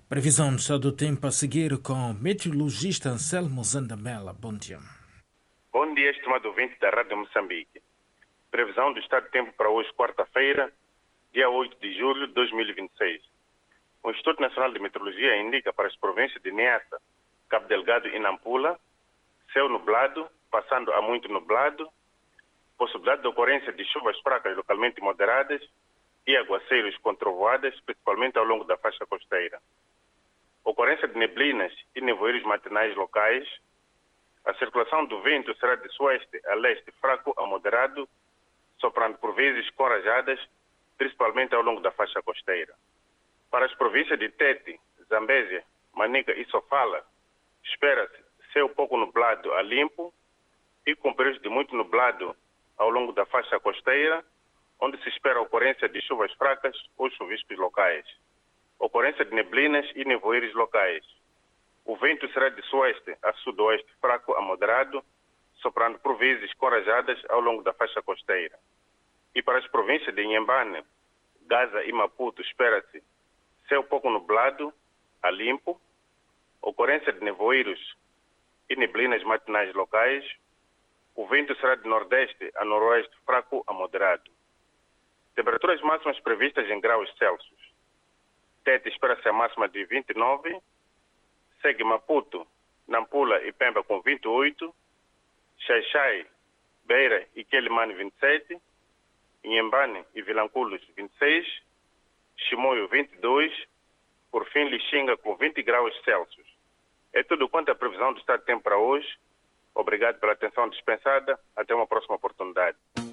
Previsão do estado do tempo a seguir com o meteorologista Anselmo Zandamela. Bom dia. Bom dia, estimado ouvinte da Rádio Moçambique. Previsão do estado do tempo para hoje, quarta-feira, dia 8 de julho de 2026. O Instituto Nacional de Meteorologia indica para as províncias de Niassa, Cabo Delgado e Nampula, céu nublado, passando a muito nublado, possibilidade de ocorrência de chuvas fracas localmente moderadas e aguaceiros com trovoadas, principalmente ao longo da faixa costeira. Ocorrência de neblinas e nevoeiros matinais locais. A circulação do vento será de sueste a leste fraco a moderado, soprando por vezes com rajadas, principalmente ao longo da faixa costeira. Para as províncias de Tete, Zambésia, Manica e Sofala, espera-se céu pouco nublado a limpo e com períodos de muito nublado ao longo da faixa costeira, onde se espera a ocorrência de chuvas fracas ou chuviscos locais. Ocorrência de neblinas e nevoeiros locais. O vento será de sueste a sudoeste fraco a moderado, soprando por vezes com rajadas ao longo da faixa costeira. E para as províncias de Inhambane, Gaza e Maputo, espera-se céu pouco nublado a limpo, ocorrência de nevoeiros e neblinas matinais locais. O vento será de nordeste a noroeste fraco a moderado. Temperaturas máximas previstas em graus Celsius. Tete espera-se a máxima de 29, segue Maputo, Nampula e Pemba com 28, Xai-Xai, Beira e Quelimane 27, Inhambane e Vilanculos 26, Chimoio 22, por fim Lixinga com 20 graus Celsius. É tudo quanto a previsão do estado de tempo para hoje. Obrigado pela atenção dispensada. Até uma próxima oportunidade.